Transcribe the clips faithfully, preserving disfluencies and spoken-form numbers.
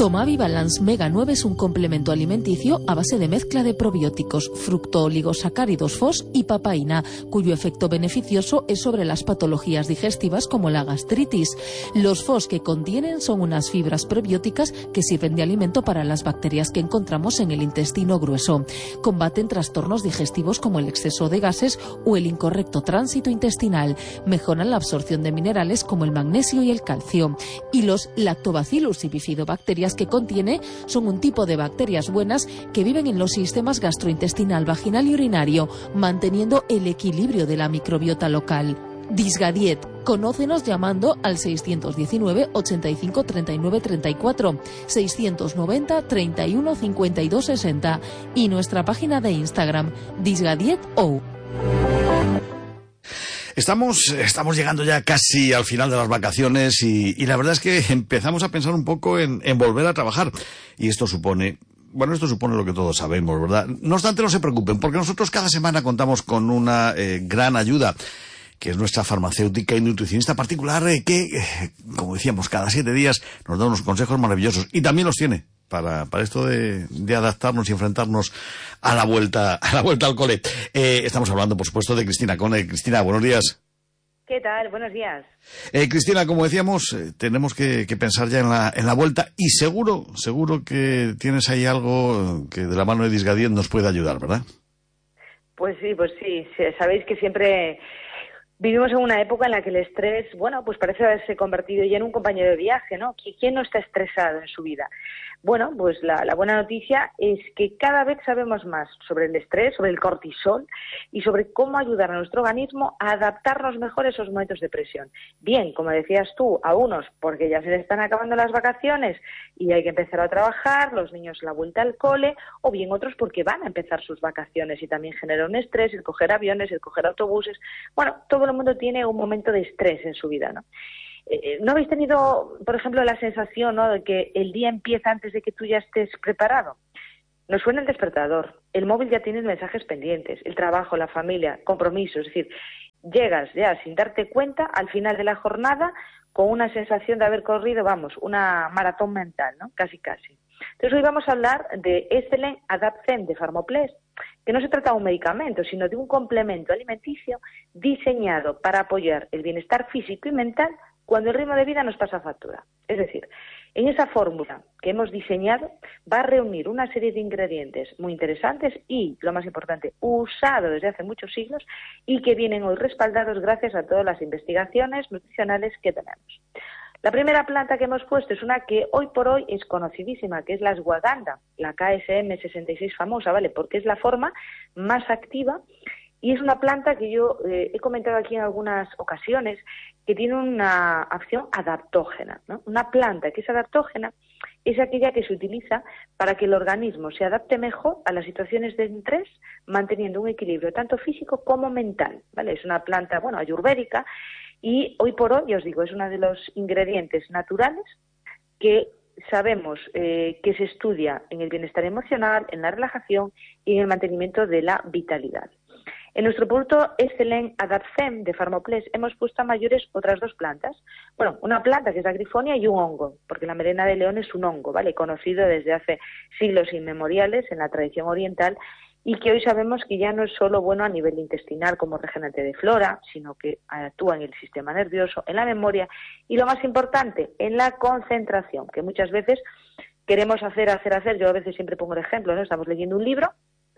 Tomavi Balance Mega nueve es un complemento alimenticio a base de mezcla de probióticos, fructooligosacáridos F O S y papaína, cuyo efecto beneficioso es sobre las patologías digestivas como la gastritis. Los F O S que contienen son unas fibras probióticas que sirven de alimento para las bacterias que encontramos en el intestino grueso. Combaten trastornos digestivos como el exceso de gases o el incorrecto tránsito intestinal. Mejoran la absorción de minerales como el magnesio y el calcio. Y los Lactobacillus y bifidobacterias que contiene son un tipo de bacterias buenas que viven en los sistemas gastrointestinal, vaginal y urinario, manteniendo el equilibrio de la microbiota local. Disgadiet. Conócenos llamando al seiscientos diecinueve, ochenta y cinco, treinta y nueve, treinta y cuatro, seiscientos noventa, treinta y uno, cincuenta y dos, sesenta y nuestra página de Instagram, disgadieto. Estamos, estamos llegando ya casi al final de las vacaciones y, y la verdad es que empezamos a pensar un poco en, en volver a trabajar. Y esto supone, bueno, esto supone lo que todos sabemos, ¿verdad? No obstante, no se preocupen, porque nosotros cada semana contamos con una eh, gran ayuda, que es nuestra farmacéutica y nutricionista particular, eh, que, eh, como decíamos, cada siete días nos da unos consejos maravillosos. Y también los tiene para, para esto de, de adaptarnos y enfrentarnos a la vuelta, a la vuelta al cole. Eh, estamos hablando, por supuesto, de Cristina Cone. Cristina, buenos días. ¿Qué tal? Buenos días. Eh, Cristina, como decíamos, eh, tenemos que, que pensar ya en la, en la vuelta y seguro, seguro que tienes ahí algo que de la mano de Disgadiet nos puede ayudar, ¿verdad? Pues sí, pues sí. Sabéis que siempre vivimos en una época en la que el estrés, bueno, pues parece haberse convertido ya en un compañero de viaje, ¿no? ¿Quién no está estresado en su vida? Bueno, pues la, la buena noticia es que cada vez sabemos más sobre el estrés, sobre el cortisol y sobre cómo ayudar a nuestro organismo a adaptarnos mejor a esos momentos de presión. Bien, como decías tú, a unos porque ya se les están acabando las vacaciones y hay que empezar a trabajar, los niños la vuelta al cole, o bien otros porque van a empezar sus vacaciones y también genera un estrés, el coger aviones, el coger autobuses. Bueno, todo el mundo tiene un momento de estrés en su vida, ¿no? ¿No habéis tenido, por ejemplo, la sensación, ¿no?, de que el día empieza antes de que tú ya estés preparado? Nos suena el despertador, el móvil ya tiene mensajes pendientes, el trabajo, la familia, compromisos, es decir, llegas ya sin darte cuenta al final de la jornada con una sensación de haber corrido, vamos, una maratón mental, ¿no? Casi, casi. Entonces hoy vamos a hablar de Excellent Adapt Zen de Pharmoplex, que no se trata de un medicamento, sino de un complemento alimenticio diseñado para apoyar el bienestar físico y mental cuando el ritmo de vida nos pasa factura. Es decir, en esa fórmula que hemos diseñado va a reunir una serie de ingredientes muy interesantes y, lo más importante, usados desde hace muchos siglos y que vienen hoy respaldados gracias a todas las investigaciones nutricionales que tenemos. La primera planta que hemos puesto es una que hoy por hoy es conocidísima, que es la ashwagandha, la K S M sesenta y seis famosa, ¿vale? Porque es la forma más activa y es una planta que yo eh, he comentado aquí en algunas ocasiones que tiene una acción adaptógena, ¿no? Una planta que es adaptógena es aquella que se utiliza para que el organismo se adapte mejor a las situaciones de estrés, manteniendo un equilibrio tanto físico como mental, ¿vale? Es una planta, bueno, ayurvédica y hoy por hoy, ya os digo, es uno de los ingredientes naturales que sabemos eh, que se estudia en el bienestar emocional, en la relajación y en el mantenimiento de la vitalidad. En nuestro producto Excellent Adapt Zen de Pharmoplex hemos puesto a mayores otras dos plantas. Bueno, una planta que es la grifonia y un hongo, porque la melena de león es un hongo, ¿vale? Conocido desde hace siglos inmemoriales en la tradición oriental y que hoy sabemos que ya no es solo bueno a nivel intestinal como regenerante de flora, sino que actúa en el sistema nervioso, en la memoria y, lo más importante, en la concentración, que muchas veces queremos hacer, hacer, hacer. Yo a veces siempre pongo el ejemplo, ¿no? Estamos leyendo un libro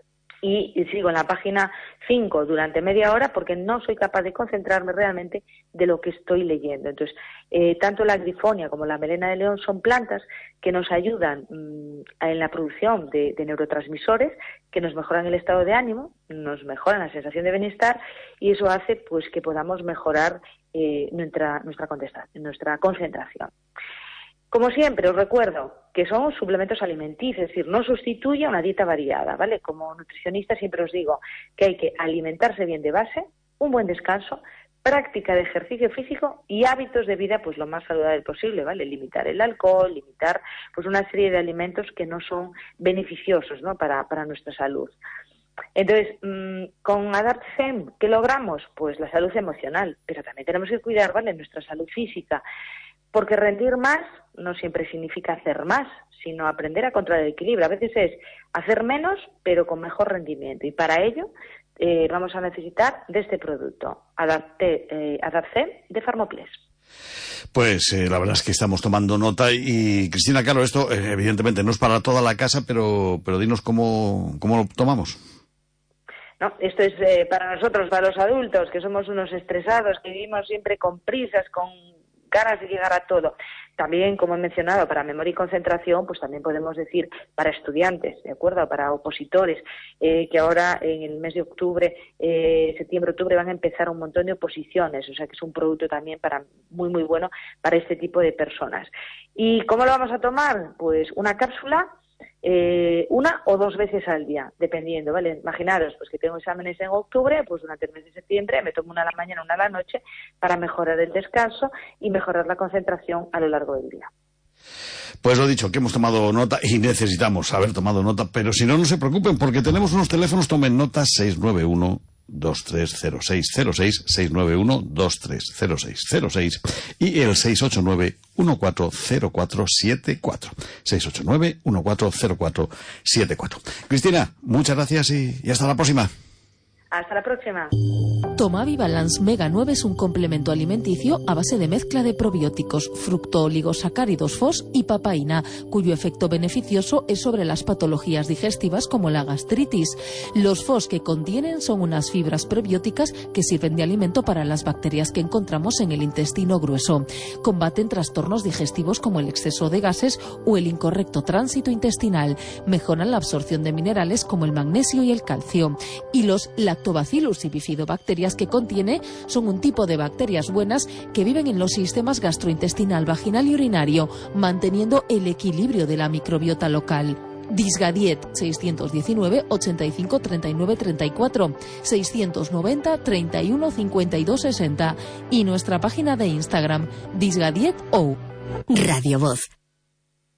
y sigo en la página cinco durante media hora porque no soy capaz de concentrarme realmente de lo que estoy leyendo. Entonces, eh, tanto la grifonia como la melena de león son plantas que nos ayudan mmm, en la producción de, de neurotransmisores que nos mejoran el estado de ánimo, nos mejoran la sensación de bienestar y eso hace pues que podamos mejorar eh, nuestra, nuestra, nuestra concentración. Como siempre, os recuerdo que son suplementos alimenticios, es decir, no sustituye una dieta variada, ¿vale? Como nutricionista siempre os digo que hay que alimentarse bien de base, un buen descanso, práctica de ejercicio físico y hábitos de vida pues lo más saludable posible, ¿vale? Limitar el alcohol, limitar pues una serie de alimentos que no son beneficiosos, ¿no? para, para nuestra salud. Entonces, mmm, con Adapt Zen, ¿qué logramos? Pues la salud emocional, pero también tenemos que cuidar, ¿vale?, nuestra salud física. Porque rendir más no siempre significa hacer más, sino aprender a controlar el equilibrio. A veces es hacer menos, pero con mejor rendimiento. Y para ello eh, vamos a necesitar de este producto, Adapté, eh, Adapté de Pharmoplex. Pues eh, la verdad es que estamos tomando nota y, Cristina, claro, esto eh, evidentemente no es para toda la casa, pero, pero dinos cómo, cómo lo tomamos. No, esto es eh, para nosotros, para los adultos, que somos unos estresados, que vivimos siempre con prisas, con ganas de llegar a todo. También, como he mencionado, para memoria y concentración, pues también podemos decir para estudiantes, ¿de acuerdo? Para opositores, eh, que ahora en el mes de octubre, eh, septiembre, octubre, van a empezar un montón de oposiciones, o sea que es un producto también para muy, muy bueno para este tipo de personas. ¿Y cómo lo vamos a tomar? Pues una cápsula, Eh, una o dos veces al día, dependiendo, ¿vale? Imaginaros, pues que tengo exámenes en octubre, pues durante el mes de septiembre me tomo una a la mañana, una a la noche, para mejorar el descanso y mejorar la concentración a lo largo del día. Pues lo dicho, que hemos tomado nota y necesitamos haber tomado nota, pero si no, no se preocupen, porque tenemos unos teléfonos, tomen nota, seis nueve uno, dos tres cero seis cero seis, seis nueve uno, dos tres cero seis cero seis y el seis ocho nueve, uno cuatro cero cuatro siete cuatro. seis ocho nueve, uno cuatro cero cuatro siete cuatro. Cristina, muchas gracias y, y hasta la próxima. Hasta la próxima. Tomavi Balance Mega nueve es un complemento alimenticio a base de mezcla de probióticos, fructooligosacáridos F O S y papaína, cuyo efecto beneficioso es sobre las patologías digestivas como la gastritis. Los F O S que contienen son unas fibras prebióticas que sirven de alimento para las bacterias que encontramos en el intestino grueso. Combaten trastornos digestivos como el exceso de gases o el incorrecto tránsito intestinal. Mejoran la absorción de minerales como el magnesio y el calcio. Y los Lactobacillus y bifidobacterias que contiene son un tipo de bacterias buenas que viven en los sistemas gastrointestinal, vaginal y urinario, manteniendo el equilibrio de la microbiota local. Disgadiet seiscientos diecinueve, ochenta y cinco, treinta y nueve, treinta y cuatro, seiscientos noventa, treinta y uno, cincuenta y dos, sesenta y nuestra página de Instagram, Disgadiet O. Radio Voz,